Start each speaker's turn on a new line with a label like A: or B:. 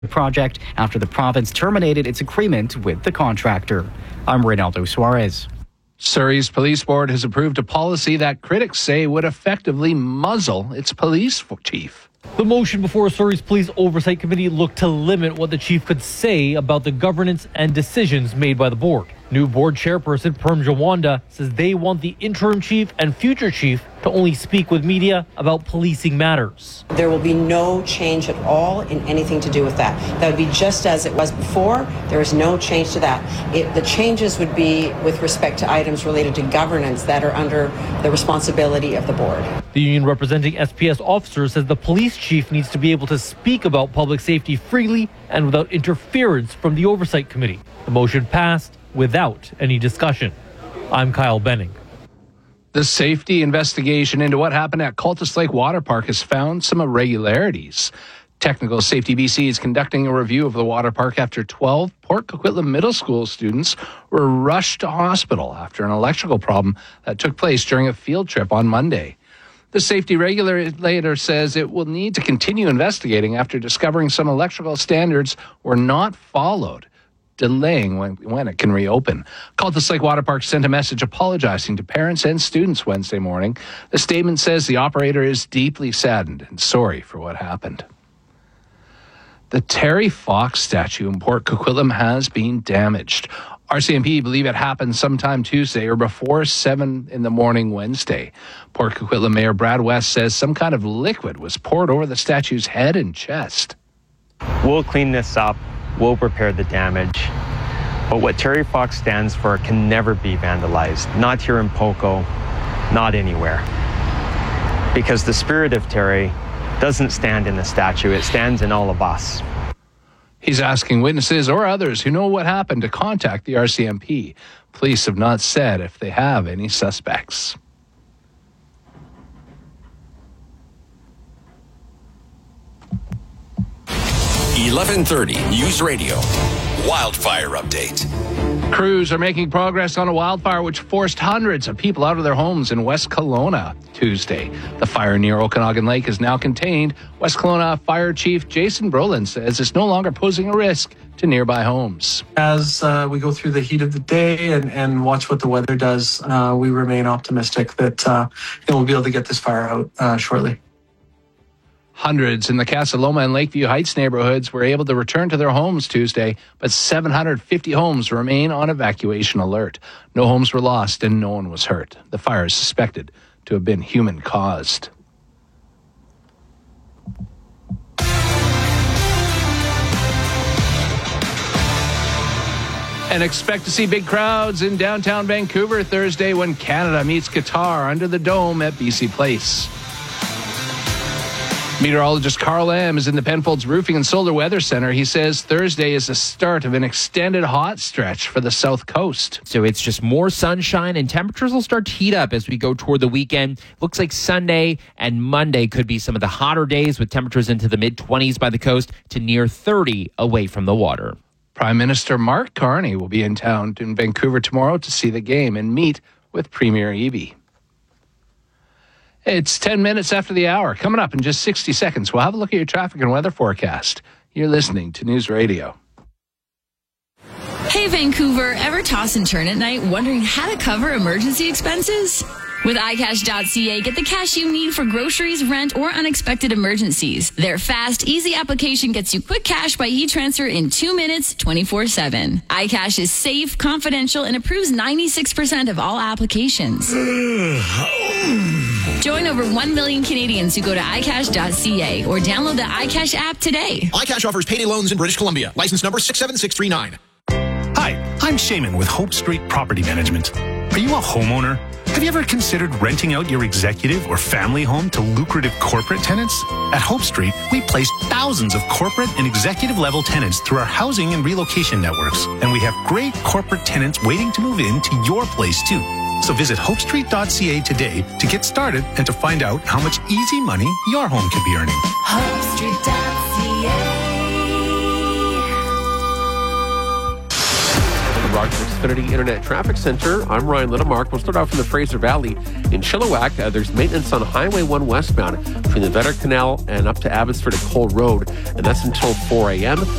A: project after the province terminated its agreement with the contractor. I'm Reynaldo Suarez.
B: Surrey's police board has approved a policy that critics say would effectively muzzle its police chief.
C: The motion before Surrey's Police Oversight Committee looked to limit what the chief could say about the governance and decisions made by the board. New board chairperson Perm Jawanda says they want the interim chief and future chief to only speak with media about policing matters.
D: There will be no change at all in anything to do with that. That would be just as it was before. There is no change to that. The changes would be with respect to items related to governance that are under the responsibility of the board.
C: The union representing SPS officers says the police chief needs to be able to speak about public safety freely and without interference from the Oversight Committee. The motion passed without any discussion. I'm Kyle Benning.
B: The safety investigation into what happened at Cultus Lake Water Park has found some irregularities. Technical Safety BC is conducting a review of the water park after 12 Port Coquitlam Middle School students were rushed to hospital after an electrical problem that took place during a field trip on Monday. The safety regulator says it will need to continue investigating after discovering some electrical standards were not followed, delaying when it can reopen. Cultus Lake Water Park sent a message apologizing to parents and students Wednesday morning. The statement says the operator is deeply saddened and sorry for what happened. The Terry Fox statue in Port Coquitlam has been damaged. RCMP believe it happened sometime Tuesday or before 7 in the morning Wednesday. Port Coquitlam Mayor Brad West says some kind of liquid was poured over the statue's head and chest.
E: We'll clean this up. We'll repair the damage. But what Terry Fox stands for can never be vandalized. Not here in Poco, not anywhere. Because the spirit of Terry doesn't stand in the statue, it stands in all of us.
B: He's asking witnesses or others who know what happened to contact the RCMP. Police have not said if they have any suspects.
F: .1130 News Radio. Wildfire update.
B: Crews are making progress on a wildfire which forced hundreds of people out of their homes in West Kelowna Tuesday. The fire near Okanagan Lake is now contained. West Kelowna Fire Chief Jason Brolin says it's no longer posing a risk to nearby homes.
G: As we go through the heat of the day and watch what the weather does, we remain optimistic that we'll be able to get this fire out shortly.
B: Hundreds in the Casa Loma and Lakeview Heights neighborhoods were able to return to their homes Tuesday, but 750 homes remain on evacuation alert. No homes were lost and no one was hurt. The fire is suspected to have been human-caused. And expect to see big crowds in downtown Vancouver Thursday when Canada meets Qatar under the dome at BC Place. Meteorologist Carl M. is in the Penfolds Roofing and Solar Weather Center. He says Thursday is the start of an extended hot stretch for the South Coast.
H: So it's just more sunshine and temperatures will start to heat up as we go toward the weekend. Looks like Sunday and Monday could be some of the hotter days with temperatures into the mid-20s by the coast to near 30 away from the water.
B: Prime Minister Mark Carney will be in town in Vancouver tomorrow to see the game and meet with Premier Eby. It's 10 minutes after the hour. Coming up in just 60 seconds, we'll have a look at your traffic and weather forecast. You're listening to News Radio.
I: Hey, Vancouver, ever toss and turn at night wondering how to cover emergency expenses? With iCash.ca, get the cash you need for groceries, rent, or unexpected emergencies. Their fast, easy application gets you quick cash by e-transfer in 2 minutes, 24/7. iCash is safe, confidential, and approves 96% of all applications. Join over 1 million Canadians who go to iCash.ca or download the iCash app today.
J: iCash offers payday loans in British Columbia. License number 67639.
K: Hi, I'm Shaman with Hope Street Property Management. Are you a homeowner? Have you ever considered renting out your executive or family home to lucrative corporate tenants? At Hope Street, we place thousands of corporate and executive level tenants through our housing and relocation networks. And we have great corporate tenants waiting to move into your place too. So visit hopestreet.ca today to get started and to find out how much easy money your home could be earning.
I: hopestreet.ca.
L: Rogers Xfinity Internet Traffic Center. I'm Ryan Littlemark. We'll start off in the Fraser Valley. In Chilliwack, there's maintenance on Highway 1 westbound between the Vetter Canal and up to Abbotsford and Cole Road, and that's until 4 a.m.